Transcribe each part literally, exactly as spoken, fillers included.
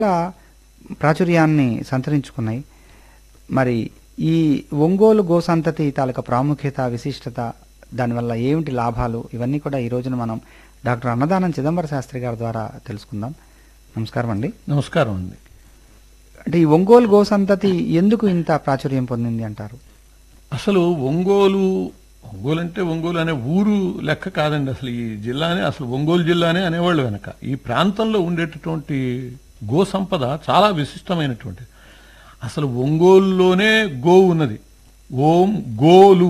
ప్రాచుర్యాన్ని సంతరించుకున్నాయి. మరి ఈ ఒంగోలు గోసంతతి తాలూకా ప్రాముఖ్యత, విశిష్టత, దానివల్ల ఏమిటి లాభాలు, ఇవన్నీ కూడా ఈ రోజున మనం డాక్టర్ అన్నదానం చిదంబర శాస్త్రి గారి ద్వారా తెలుసుకుందాం. నమస్కారం అండి. నమస్కారం అండి. అంటే ఈ ఒంగోలు గోసంతతి ఎందుకు ఇంత ప్రాచుర్యం పొందింది అంటారు? అసలు ఒంగోలు ఒంగోలు అంటే ఒంగోలు అనే ఊరు లెక్క కాదండి. అసలు ఈ జిల్లానే అసలు ఒంగోలు జిల్లానే అనేవాళ్ళు వెనక. ఈ ప్రాంతంలో ఉండేటటువంటి గో సంపద చాలా విశిష్టమైనటువంటిది. అసలు ఒంగోలులోనే గోవు ఉన్నది. ఓం గోలు,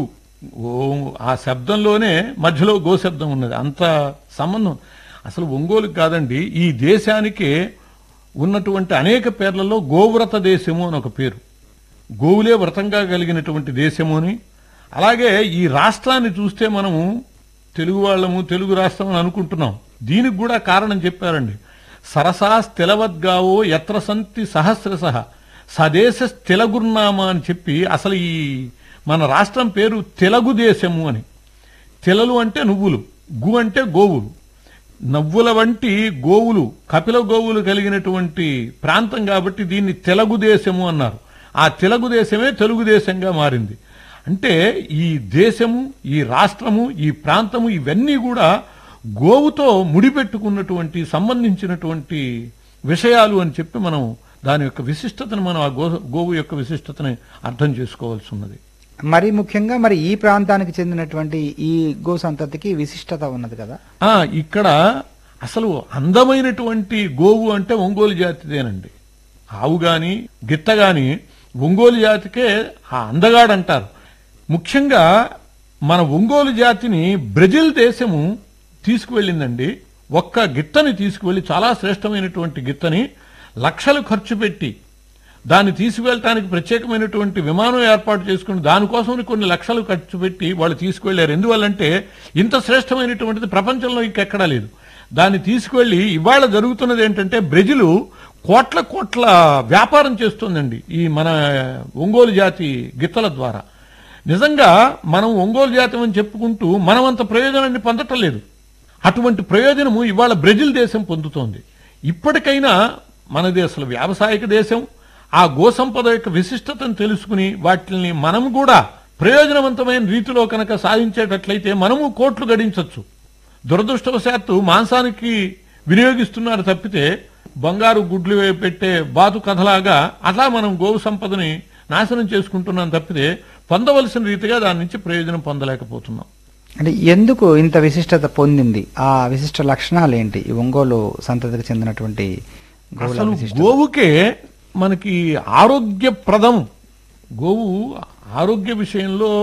ఓం ఆ శబ్దంలోనే మధ్యలో గో శబ్దం ఉన్నది. అంత సంబంధం అసలు ఒంగోలుకి కాదండి, ఈ దేశానికే ఉన్నటువంటి అనేక పేర్లలో గోవ్రత దేశము అని ఒక పేరు. గోవులే వ్రతంగా కలిగినటువంటి దేశము అని. అలాగే ఈ రాష్ట్రాన్ని చూస్తే మనము తెలుగు వాళ్ళము, తెలుగు రాష్ట్రం అని అనుకుంటున్నాం. దీనికి కూడా కారణం చెప్పారండి. సరసాస్ తెలవద్గావో ఎత్ర సంతి సహస్రసహ సదేశ తెలగుర్నామా అని చెప్పి అసలు ఈ మన రాష్ట్రం పేరు తెలుగు దేశము అని. తెలలు అంటే నువ్వులు, గు అంటే గోవులు, నవ్వుల వంటి గోవులు, కపిల గోవులు కలిగినటువంటి ప్రాంతం కాబట్టి దీన్ని తెలుగు దేశము అన్నారు. ఆ తెలుగు దేశమే తెలుగుదేశంగా మారింది. అంటే ఈ దేశము, ఈ రాష్ట్రము, ఈ ప్రాంతము ఇవన్నీ కూడా గోవుతో ముడిపెట్టుకున్నటువంటి సంబంధించినటువంటి విషయాలు అని చెప్పి మనం దాని యొక్క విశిష్టతను మనం ఆ గో గోవు యొక్క విశిష్టతని అర్థం చేసుకోవాల్సి ఉన్నది. మరి ముఖ్యంగా మరి ఈ ప్రాంతానికి చెందినటువంటి ఈ గో సంతతికి విశిష్టత ఉన్నది కదా. ఆ ఇక్కడ అసలు అందమైనటువంటి గోవు అంటే ఒంగోలు జాతిదేనండి. ఆవు గాని గిత్త గాని ఒంగోలు జాతికే ఆ అందగాడంటారు. ముఖ్యంగా మన ఒంగోలు జాతిని బ్రెజిల్ దేశము తీసుకువెళ్ళిందండి. ఒక్క గిత్తని తీసుకువెళ్ళి, చాలా శ్రేష్టమైనటువంటి గిత్తని లక్షలు ఖర్చు పెట్టి దాన్ని తీసుకువెళ్ళటానికి ప్రత్యేకమైనటువంటి విమానం ఏర్పాటు చేసుకుని దానికోసం కొన్ని లక్షలు ఖర్చు పెట్టి వాళ్ళు తీసుకువెళ్లారు. ఎందువల్లంటే ఇంత శ్రేష్టమైనటువంటిది ప్రపంచంలో ఇంకెక్కడా లేదు. దాన్ని తీసుకువెళ్లి ఇవాళ జరుగుతున్నది ఏంటంటే బ్రెజిల్ కోట్ల కోట్ల వ్యాపారం చేస్తుందండి ఈ మన ఒంగోలు జాతి గిత్తల ద్వారా. నిజంగా మనం ఒంగోలు జాతి అని చెప్పుకుంటూ మనం అంత ప్రయోజనాన్ని పొందటం లేదు. అటువంటి ప్రయోజనము ఇవాళ బ్రెజిల్ దేశం పొందుతోంది. ఇప్పటికైనా మనది అసలు వ్యావసాయిక దేశం. ఆ గోసంపద యొక్క విశిష్టతను తెలుసుకుని వాటిని మనం కూడా ప్రయోజనవంతమైన రీతిలో కనుక సాధించేటట్లయితే మనము కోట్లు గడించవచ్చు. దురదృష్టవశాత్తు మాంసానికి వినియోగిస్తున్నారు తప్పితే బంగారు గుడ్లు పెట్టే బాతు కథలాగా అట్లా మనం గోవు సంపదని నాశనం చేసుకుంటున్నాం తప్పితే పొందవలసిన రీతిగా దాని నుంచి ప్రయోజనం పొందలేకపోతున్నాం. అంటే ఎందుకు ఇంత విశిష్టత పొందింది? ఆ విశిష్ట లక్షణాలు ఏంటి ఈ ఒంగోలు సంతతికి చెందినటువంటి గోవుల అసలు విశిష్టత? గోవుకే మనకి ఆరోగ్యప్రదం. గోవు ఆరోగ్య విషయంలో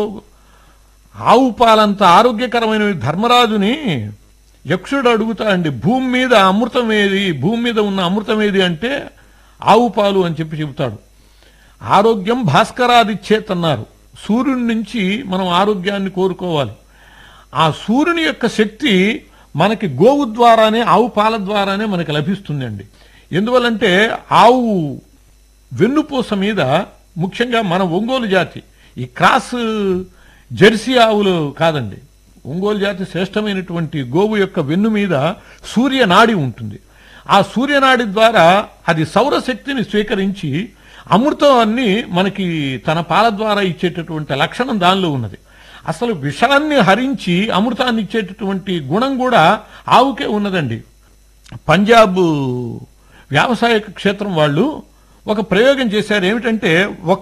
ఆవు పాలంత ఆరోగ్యకరమైన ధర్మరాజుని యక్షుడు అడుగుతా అండి, భూమి మీద అమృతం ఏది, భూమి మీద ఉన్న అమృతం ఏది అంటే ఆవు పాలు అని చెప్పి చెబుతాడు. ఆరోగ్యం భాస్కరాదిచ్చేత్ అన్నారు. సూర్యుడి నుంచి మనం ఆరోగ్యాన్ని కోరుకోవాలి. ఆ సూర్యుని యొక్క శక్తి మనకి గోవు ద్వారానే, ఆవు పాల ద్వారానే మనకి లభిస్తుందండి. ఎందువల్లంటే ఆవు వెన్నుపూస మీద ముఖ్యంగా మన ఒంగోలు జాతి ఈ క్రాస్ జెర్సీ ఆవులు కాదండి, ఒంగోలు జాతి శ్రేష్టమైనటువంటి గోవు యొక్క వెన్ను మీద సూర్యనాడి ఉంటుంది. ఆ సూర్యనాడి ద్వారా అది సౌరశక్తిని స్వీకరించి అమృతాన్ని మనకి తన పాల ద్వారా ఇచ్చేటటువంటి లక్షణం దానిలో ఉన్నది. అసలు విషాన్ని హరించి అమృతాన్ని ఇచ్చేటటువంటి గుణం కూడా ఆవుకే ఉన్నదండి. పంజాబ్ వ్యవసాయ క్షేత్రం వాళ్ళు ఒక ప్రయోగం చేశారు. ఏమిటంటే ఒక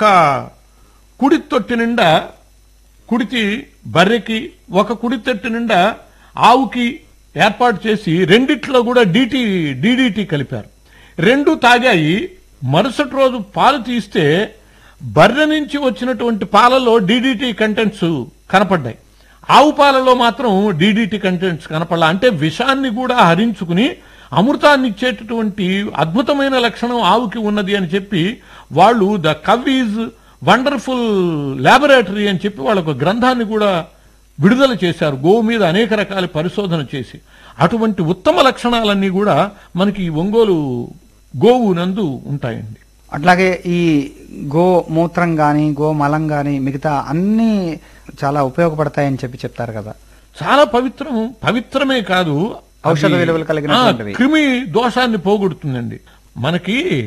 కుడి తొట్టి నిండా కుడితి బర్రెకి, ఒక కుడి తొట్టి నిండా ఆవుకి ఏర్పాటు చేసి రెండిట్లో కూడా డీటీ డీడీటీ కలిపారు. రెండు తాగాయి. మరుసటి రోజు పాలు తీస్తే బర్రె నుంచి వచ్చినటువంటి పాలలో డీడీటీ కంటెంట్స్ కనపడ్డాయి. ఆవు పాలలో మాత్రం డీడీటీ కంటెంట్స్ కనపడలా. అంటే విషాన్ని కూడా హరించుకుని అమృతాన్ని ఇచ్చేటటువంటి అద్భుతమైన లక్షణం ఆవుకి ఉన్నది అని చెప్పి వాళ్ళు ద కవ్ ఈజ్ వండర్ఫుల్ ల్యాబొరేటరీ అని చెప్పి వాళ్ళ ఒక గ్రంథాన్ని కూడా విడుదల చేశారు గోవు మీద అనేక రకాల పరిశోధన చేసి. అటువంటి ఉత్తమ లక్షణాలన్నీ కూడా మనకి ఒంగోలు గోవు నందు ఉంటాయండి. అట్లాగే ఈ గో మూత్రం గాని, గో మలం గాని మిగతా అన్ని చాలా ఉపయోగపడతాయని చెప్పి చెప్తారు కదా. చాలా పవిత్రం. పవిత్రమే కాదు, ఔషధ విలువలు కలిగిన క్రిమి దోషాన్ని పోగొడుతుందండి. మనకి